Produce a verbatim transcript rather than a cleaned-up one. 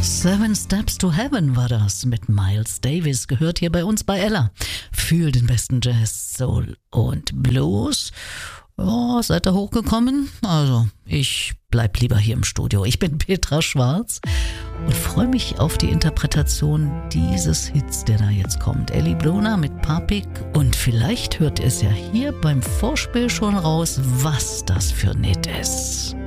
Seven Steps to Heaven war das mit Miles Davis, gehört hier bei uns bei Ella. Für den besten Jazz, Soul und Blues. Oh, seid ihr hochgekommen? Also, ich bleib lieber hier im Studio. Ich bin Petra Schwarz und freue mich auf die Interpretation dieses Hits, der da jetzt kommt. Ellie Blona mit Papik, und vielleicht hört ihr es ja hier beim Vorspiel schon raus, was das für ein Hit ist.